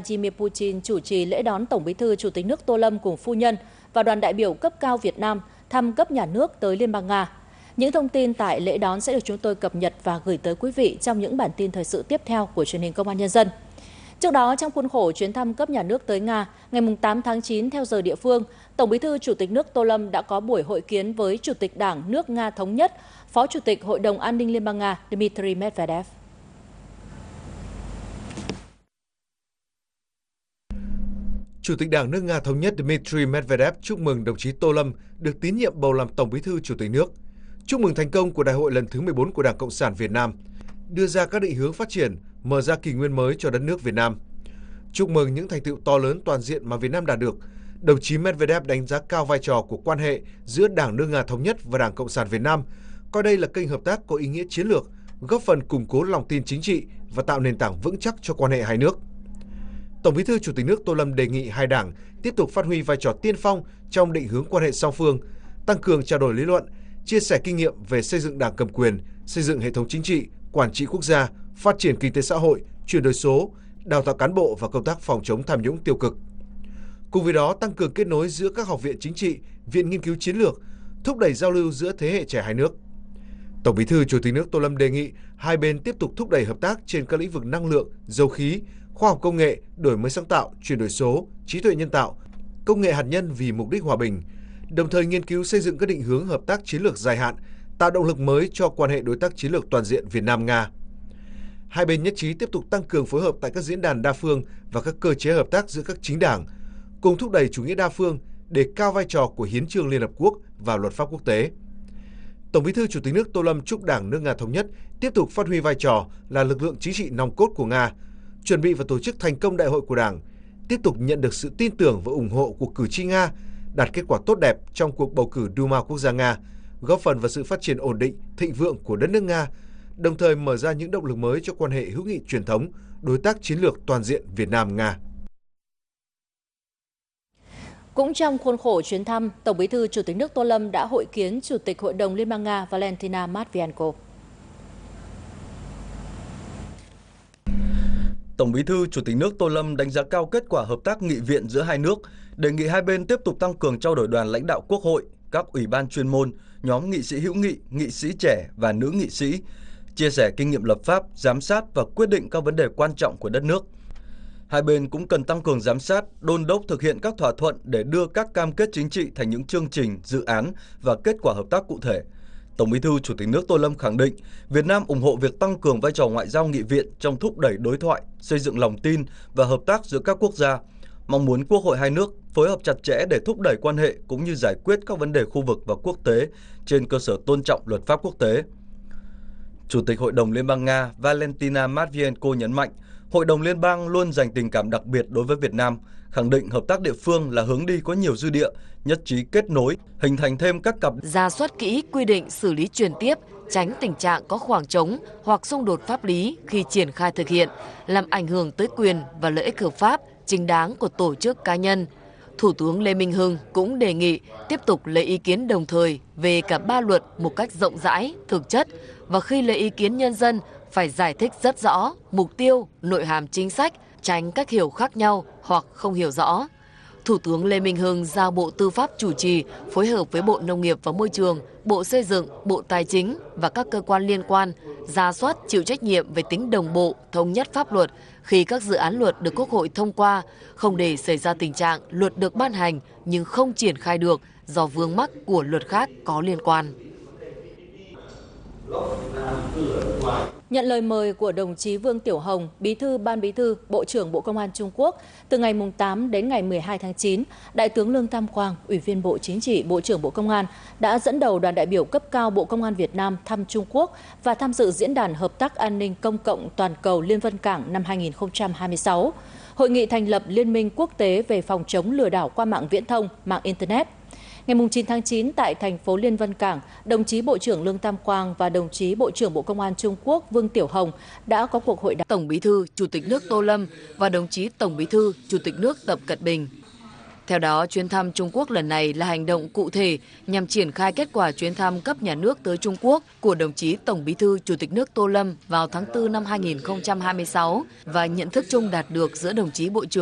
Vladimir Putin chủ trì lễ đón Tổng Bí thư Chủ tịch nước Tô Lâm cùng phu nhân và đoàn đại biểu cấp cao Việt Nam thăm cấp nhà nước tới Liên bang Nga. Những thông tin tại lễ đón sẽ được chúng tôi cập nhật và gửi tới quý vị trong những bản tin thời sự tiếp theo của truyền hình Công an Nhân dân. Trước đó, trong khuôn khổ chuyến thăm cấp nhà nước tới Nga, ngày 8 tháng 9 theo giờ địa phương, Tổng Bí thư Chủ tịch nước Tô Lâm đã có buổi hội kiến với Chủ tịch Đảng nước Nga Thống nhất, Phó Chủ tịch Hội đồng An ninh Liên bang Nga Dmitry Medvedev. Chủ tịch Đảng nước Nga Thống nhất Dmitry Medvedev chúc mừng đồng chí Tô Lâm được tín nhiệm bầu làm Tổng Bí thư Chủ tịch nước, chúc mừng thành công của Đại hội lần thứ 14 của Đảng Cộng sản Việt Nam, đưa ra các định hướng phát triển, mở ra kỷ nguyên mới cho đất nước Việt Nam. Chúc mừng những thành tựu to lớn toàn diện mà Việt Nam đạt được. Đồng chí Medvedev đánh giá cao vai trò của quan hệ giữa Đảng nước Nga Thống nhất và Đảng Cộng sản Việt Nam, coi đây là kênh hợp tác có ý nghĩa chiến lược, góp phần củng cố lòng tin chính trị và tạo nền tảng vững chắc cho quan hệ hai nước. Tổng Bí thư Chủ tịch nước Tô Lâm đề nghị hai đảng tiếp tục phát huy vai trò tiên phong trong định hướng quan hệ song phương, tăng cường trao đổi lý luận, chia sẻ kinh nghiệm về xây dựng đảng cầm quyền, xây dựng hệ thống chính trị, quản trị quốc gia, phát triển kinh tế xã hội, chuyển đổi số, đào tạo cán bộ và công tác phòng chống tham nhũng tiêu cực. Cùng với đó, tăng cường kết nối giữa các học viện chính trị, viện nghiên cứu chiến lược, thúc đẩy giao lưu giữa thế hệ trẻ hai nước. Tổng Bí thư Chủ tịch nước Tô Lâm đề nghị hai bên tiếp tục thúc đẩy hợp tác trên các lĩnh vực năng lượng, dầu khí, khoa học công nghệ, đổi mới sáng tạo, chuyển đổi số, trí tuệ nhân tạo, công nghệ hạt nhân vì mục đích hòa bình, đồng thời nghiên cứu xây dựng các định hướng hợp tác chiến lược dài hạn, tạo động lực mới cho quan hệ đối tác chiến lược toàn diện Việt Nam-Nga. Hai bên nhất trí tiếp tục tăng cường phối hợp tại các diễn đàn đa phương và các cơ chế hợp tác giữa các chính đảng, cùng thúc đẩy chủ nghĩa đa phương, đề cao vai trò của Hiến chương Liên Hợp Quốc và luật pháp quốc tế. Tổng Bí thư Chủ tịch nước Tô Lâm chúc Đảng nước Nga Thống nhất tiếp tục phát huy vai trò là lực lượng chính trị nòng cốt của Nga, chuẩn bị và tổ chức thành công đại hội của Đảng, tiếp tục nhận được sự tin tưởng và ủng hộ của cử tri Nga, đạt kết quả tốt đẹp trong cuộc bầu cử Duma Quốc gia Nga, góp phần vào sự phát triển ổn định, thịnh vượng của đất nước Nga, đồng thời mở ra những động lực mới cho quan hệ hữu nghị truyền thống, đối tác chiến lược toàn diện Việt Nam-Nga. Cũng trong khuôn khổ chuyến thăm, Tổng Bí thư Chủ tịch nước Tô Lâm đã hội kiến Chủ tịch Hội đồng Liên bang Nga Valentina Matvienko. Tổng Bí thư Chủ tịch nước Tô Lâm đánh giá cao kết quả hợp tác nghị viện giữa hai nước, đề nghị hai bên tiếp tục tăng cường trao đổi đoàn lãnh đạo Quốc hội, các ủy ban chuyên môn, nhóm nghị sĩ hữu nghị, nghị sĩ trẻ và nữ nghị sĩ, chia sẻ kinh nghiệm lập pháp, giám sát và quyết định các vấn đề quan trọng của đất nước. Hai bên cũng cần tăng cường giám sát, đôn đốc thực hiện các thỏa thuận để đưa các cam kết chính trị thành những chương trình, dự án và kết quả hợp tác cụ thể. Tổng Bí thư Chủ tịch nước Tô Lâm khẳng định Việt Nam ủng hộ việc tăng cường vai trò ngoại giao nghị viện trong thúc đẩy đối thoại, xây dựng lòng tin và hợp tác giữa các quốc gia, mong muốn Quốc hội hai nước phối hợp chặt chẽ để thúc đẩy quan hệ cũng như giải quyết các vấn đề khu vực và quốc tế trên cơ sở tôn trọng luật pháp quốc tế. Chủ tịch Hội đồng Liên bang Nga Valentina Matvienko nhấn mạnh, Hội đồng Liên bang luôn dành tình cảm đặc biệt đối với Việt Nam, khẳng định hợp tác địa phương là hướng đi có nhiều dư địa, nhất trí kết nối, hình thành thêm các cặp. Rà soát kỹ quy định xử lý truyền tiếp, tránh tình trạng có khoảng trống hoặc xung đột pháp lý khi triển khai thực hiện, làm ảnh hưởng tới quyền và lợi ích hợp pháp, chính đáng của tổ chức cá nhân. Thủ tướng Lê Minh Hưng cũng đề nghị tiếp tục lấy ý kiến đồng thời về cả ba luật một cách rộng rãi, thực chất, và khi lấy ý kiến nhân dân phải giải thích rất rõ mục tiêu, nội hàm chính sách, tránh các hiểu khác nhau hoặc không hiểu rõ. Thủ tướng Lê Minh Hưng giao Bộ Tư pháp chủ trì phối hợp với Bộ Nông nghiệp và Môi trường, Bộ Xây dựng, Bộ Tài chính và các cơ quan liên quan rà soát chịu trách nhiệm về tính đồng bộ, thống nhất pháp luật khi các dự án luật được Quốc hội thông qua, không để xảy ra tình trạng luật được ban hành nhưng không triển khai được do vướng mắc của luật khác có liên quan. Nhận lời mời của đồng chí Vương Tiểu Hồng, Bí thư Ban Bí thư, Bộ trưởng Bộ Công an Trung Quốc, từ ngày 8 đến ngày 12 tháng 9, Đại tướng Lương Tam Quang, Ủy viên Bộ Chính trị, Bộ trưởng Bộ Công an, đã dẫn đầu đoàn đại biểu cấp cao Bộ Công an Việt Nam thăm Trung Quốc và tham dự Diễn đàn Hợp tác An ninh Công cộng Toàn cầu Liên Vân Cảng năm 2026, Hội nghị thành lập Liên minh Quốc tế về phòng chống lừa đảo qua mạng viễn thông, mạng Internet. Ngày 9 tháng 9 tại thành phố Liên Vân Cảng, đồng chí Bộ trưởng Lương Tam Quang và đồng chí Bộ trưởng Bộ Công an Trung Quốc Vương Tiểu Hồng đã có cuộc hội đàm. Tổng Bí thư Chủ tịch nước Tô Lâm và đồng chí Tổng Bí thư Chủ tịch nước Tập Cận Bình. Theo đó, chuyến thăm Trung Quốc lần này là hành động cụ thể nhằm triển khai kết quả chuyến thăm cấp nhà nước tới Trung Quốc của đồng chí Tổng Bí thư Chủ tịch nước Tô Lâm vào tháng 4 năm 2026 và nhận thức chung đạt được giữa đồng chí Bộ trưởng